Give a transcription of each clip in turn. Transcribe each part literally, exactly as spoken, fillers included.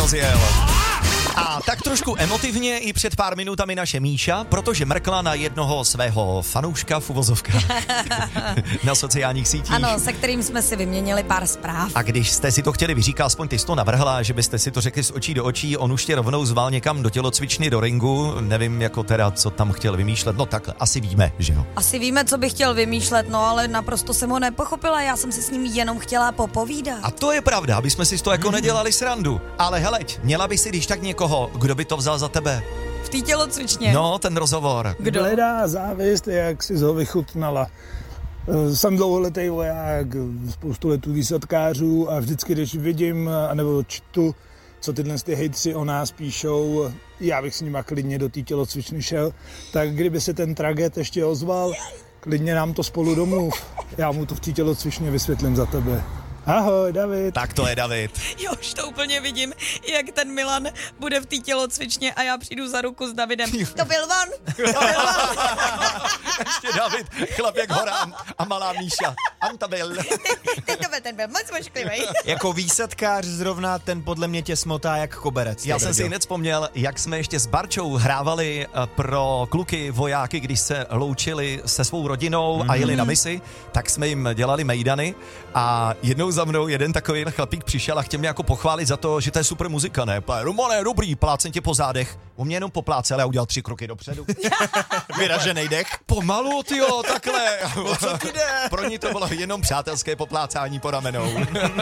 rozjel. A tak trošku emotivně i před pár minutami naše Míša, protože mrkla na jednoho svého fanouška v uvozovkách na sociálních sítích. Ano, se kterým jsme si vyměnili pár zpráv. A když jste si to chtěli vyříkat, aspoň ty jsi to navrhla, že byste si to řekli z očí do očí, on už tě rovnou zval někam do tělocvičny, do ringu, nevím jako teda, co tam chtěl vymýšlet, no tak asi víme, že jo. Asi víme, co bych chtěl vymýšlet, no ale naprosto jsem ho nepochopila, já jsem si s ním jenom chtěla popovídat. A to je pravda, aby jsme si z toho jako nedělali srandu. Ale heleď, měla by si když tak někoho, kdo by to vzal za tebe? V té tělocvičně. No, ten rozhovor. Kdo? Hledá závist, jak jsi ho vychutnala. Jsem dlouholetý voják, spoustu letů výsadkářů a vždycky, když vidím, anebo čtu, co tyhle ty hejtři o nás píšou, já bych s nima klidně do té tělocvičny šel, tak kdyby se ten traget ještě ozval, klidně nám to spolu domluv. Já mu to v té tělocvičně vysvětlím za tebe. Ahoj, David. Tak to je David. Jo, už to úplně vidím, jak ten Milan bude v té tělocvičně a já přijdu za ruku s Davidem. To byl on, to byl on. Ještě David, chlapěk hora a malá Míša. Am to byl. Ten to byl, ten byl moc mošklivý. Jako výsadkář zrovna ten podle mě tě smotá jak koberec. Já jsem si hned vzpomněl, jak jsme ještě s Barčou hrávali pro kluky vojáky, když se loučili se svou rodinou a jeli na misi, tak jsme jim dělali mejdany a jednou za mnou jeden takový chlapík přišel a chtěl mě jako pochválit za to, že to je super muzika, ne? Romane, dobrý, plácem tě po zádech. On mě jenom poplácel, ale já udělal tři kroky dopředu. Vyraženej dech. Pomalu, tyjo, takhle. Co ty jde? Pro ní to bylo jenom přátelské poplácání po ramenou.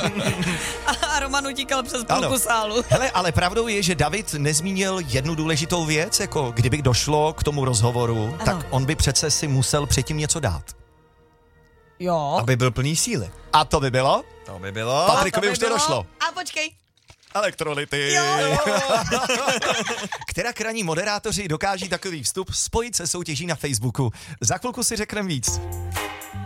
A Roman utíkal přes půlku Ano. sálu. Hele, ale pravdou je, že David nezmínil jednu důležitou věc, jako kdyby došlo k tomu rozhovoru, Ano. tak on by přece si musel předtím něco dát. Jo. Aby byl plný síly. A to by bylo? To by bylo. Patrikovi už to došlo. A počkej. Elektrolyty. Jo. Která kraní moderátoři dokáží takový vstup spojit se soutěží na Facebooku? Za chvilku si řekneme víc.